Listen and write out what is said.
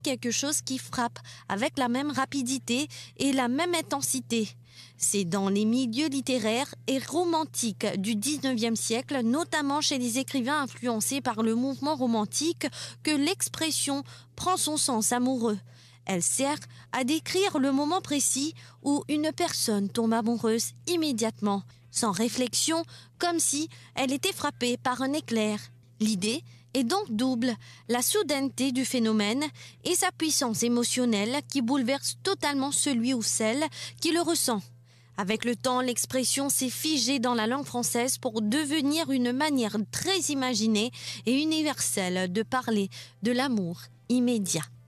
quelque chose qui frappe avec la même rapidité et la même intensité. C'est dans les milieux littéraires et romantiques du 19e siècle, notamment chez les écrivains influencés par le mouvement romantique, que l'expression prend son sens amoureux. Elle sert à décrire le moment précis où une personne tombe amoureuse immédiatement, sans réflexion, comme si elle était frappée par un éclair. L'idée est donc double, la soudaineté du phénomène et sa puissance émotionnelle qui bouleverse totalement celui ou celle qui le ressent. Avec le temps, l'expression s'est figée dans la langue française pour devenir une manière très imaginée et universelle de parler de l'amour immédiat.